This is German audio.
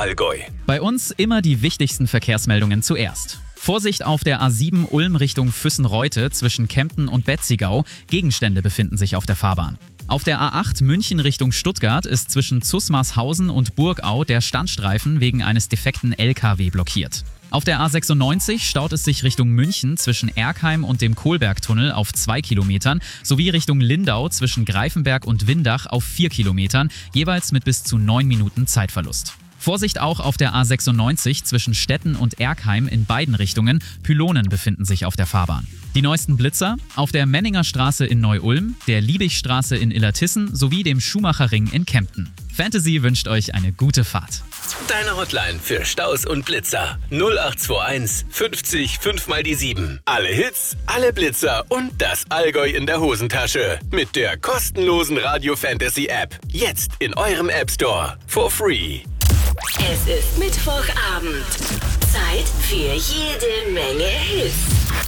Allgäu. Bei uns immer die wichtigsten Verkehrsmeldungen zuerst. Vorsicht auf der A7 Ulm Richtung Füssen-Reute zwischen Kempten und Betzigau. Gegenstände befinden sich auf der Fahrbahn. Auf der A8 München Richtung Stuttgart ist zwischen Zusmarshausen und Burgau der Standstreifen wegen eines defekten LKW blockiert. Auf der A96 staut es sich Richtung München zwischen Erkheim und dem Kohlbergtunnel auf 2 Kilometern sowie Richtung Lindau zwischen Greifenberg und Windach auf 4 Kilometern, jeweils mit bis zu 9 Minuten Zeitverlust. Vorsicht auch auf der A96 zwischen Stetten und Erkheim in beiden Richtungen. Pylonen befinden sich auf der Fahrbahn. Die neuesten Blitzer auf der Menninger Straße in Neu-Ulm, der Liebigstraße in Illertissen sowie dem Schumacherring in Kempten. Fantasy wünscht euch eine gute Fahrt. Deine Hotline für Staus und Blitzer 0821 50 5 mal die 7. Alle Hits, alle Blitzer und das Allgäu in der Hosentasche. Mit der kostenlosen Radio Fantasy App. Jetzt in eurem App Store. For free. Es ist Mittwochabend. Zeit für jede Menge Hits.